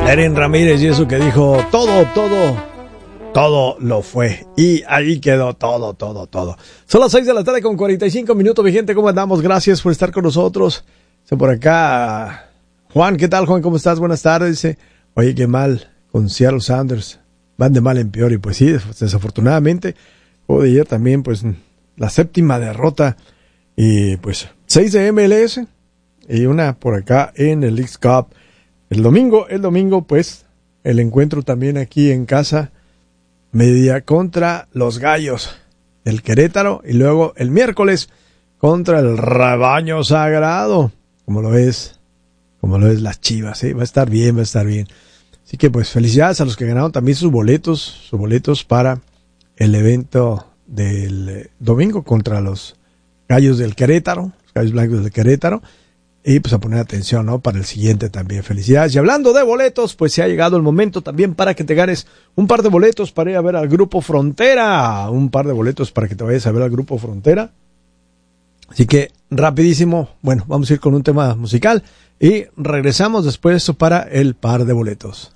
Erin Ramírez y eso que dijo, todo lo fue. Y ahí quedó todo. Son las 6 de la tarde con 45 minutos, mi gente, ¿cómo andamos? Gracias por estar con nosotros. Dice por acá, Juan, ¿qué tal, Juan? ¿Cómo estás? Buenas tardes. Dice, oye, qué mal con Seattle Sounders. Van de mal en peor. Y pues sí, desafortunadamente, juego de ayer también, pues, la 7ª derrota. Y pues, 6 de MLS y una por acá en el Leagues Cup. El domingo, pues, el encuentro también aquí en casa, mediodía contra los Gallos del Querétaro, y luego el miércoles contra el Rebaño Sagrado, como lo es las Chivas, ¿eh? Va a estar bien. Así que pues felicidades a los que ganaron también sus boletos para el evento del domingo contra los Gallos del Querétaro, los Gallos Blancos del Querétaro. Y pues a poner atención, ¿no? Para el siguiente también. Felicidades. Y hablando de boletos, pues se ha llegado el momento también para que te ganes un par de boletos para ir a ver al Grupo Frontera. Un par de boletos para que te vayas a ver al Grupo Frontera. Así que, rapidísimo, bueno, vamos a ir con un tema musical y regresamos después para el par de boletos.